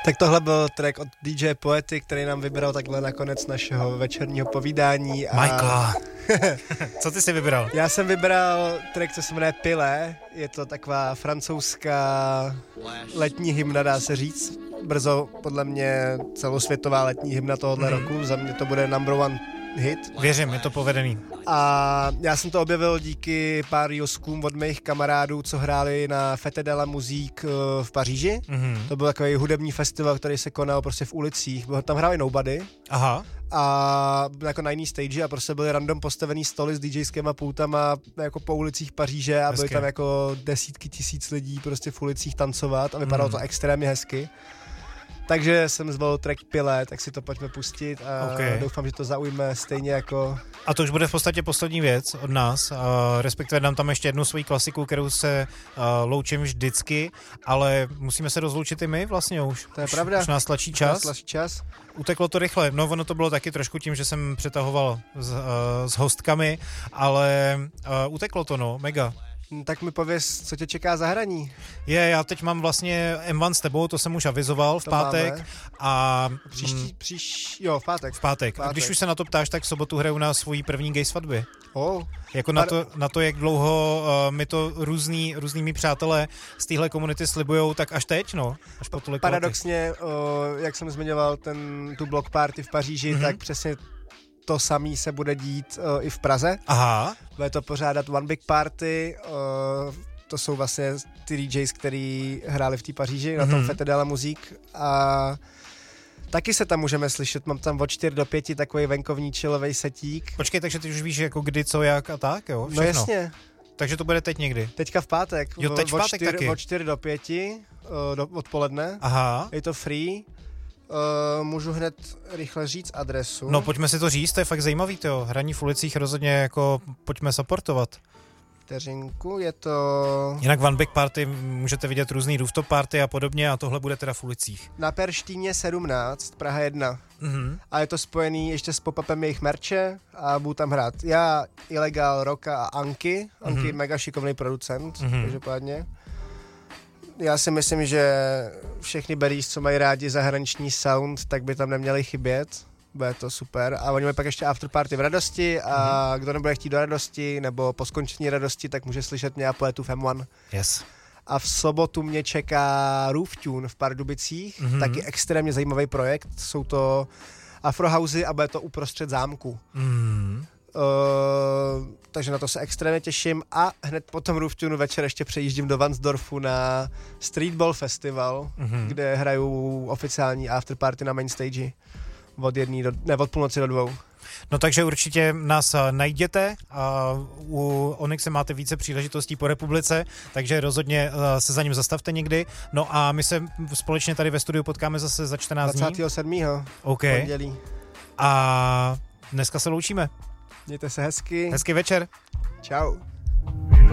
Tak tohle byl track od DJ Poety, který nám vybral takhle nakonec našeho večerního povídání. Michael, co ty jsi vybral? Já jsem vybral track, co se jmenuje Pile. Je to taková francouzská letní hymna, dá se říct. Brzo, podle mě, celosvětová letní hymna tohohle roku. Za mě to bude number one hit. Věřím, je to povedený. A já jsem to objevil díky pár reelskům od mých kamarádů, co hráli na Fête de la Musique v Paříži. To byl takový hudební festival, který se konal prostě v ulicích. Tam hráli Nobody. Aha. A jako na jiný stage a prostě byly random postavený stoly s DJskýma pultama jako po ulicích Paříže a byly tam jako desítky tisíc lidí prostě v ulicích tancovat a vypadalo to extrémně hezky. Takže jsem zvolil track Pile, tak si to pojďme pustit a doufám, že to zaujme stejně jako... A to už bude v podstatě poslední věc od nás, respektive dám tam ještě jednu svoji klasiku, kterou se loučím vždycky, ale musíme se rozloučit i my vlastně už. To je pravda. Už nás tlačí čas. Uteklo to rychle, no ono to bylo taky trošku tím, že jsem přetahoval s hostkami, ale uteklo to, no, mega. Tak mi pověz, co tě čeká za hraní. Já teď mám vlastně M1 s tebou, to jsem už avizoval v pátek. Máme. A v pátek. A když už se na to ptáš, tak v sobotu hraju na svojí první gay svatbě. Jako na to, jak dlouho mi to různými přátelé z téhle komunity slibujou, tak až teď, no. Až po tolik paradoxně, jak jsem zmiňoval tu block party v Paříži, tak přesně to samý se bude dít i v Praze. Aha. Bude to pořádat One Big Party, to jsou vlastně ty DJs, který hráli v té Paříži na tom Fête de la Musique a taky se tam můžeme slyšet, mám tam od 4 do 5 takový venkovní chillovej setík. Počkej, takže ty už víš jako kdy, co, jak a tak, jo? Všechno. No jasně. Takže to bude teď někdy? Teďka v pátek. Jo, teď v pátek taky. Od 4 do 5 odpoledne. Aha. Je to free. Můžu hned rychle říct adresu. No pojďme si to říct, to je fakt zajímavý, to hraní v ulicích rozhodně jako pojďme supportovat. Vteřinku, je to... Jinak One Big Party můžete vidět různý rooftop party a podobně a tohle bude teda v ulicích. Na Perštíně 17, Praha 1. A je to spojený ještě s pop-upem jejich merče a budu tam hrát já, Ilegal, Roka a Anky. Anky mega šikovný producent, každopádně. Já si myslím, že všechny berries, co mají rádi zahraniční sound, tak by tam neměli chybět. Bude to super. A oni mají pak ještě afterparty v Radosti a kdo nebude chtít do Radosti nebo po skončení Radosti, tak může slyšet mě a pojetu v M1. Yes. A v sobotu mě čeká Rooftune v Pardubicích, taky extrémně zajímavý projekt. Jsou to afrohousey a bude to uprostřed zámku. Takže na to se extrémně těším a hned po tom Rooftunu večer ještě přejíždím do Vansdorfu na Streetball Festival, kde hraju oficiální afterparty na main stage od půlnoci do 2. No takže určitě nás najděte a u Onyxe máte více příležitostí po republice, takže rozhodně se za ním zastavte někdy. No a my se společně tady ve studiu potkáme zase za 14 dní. 27. OK. Pondělí. A dneska se loučíme. Mějte se hezky. Hezký večer. Čau.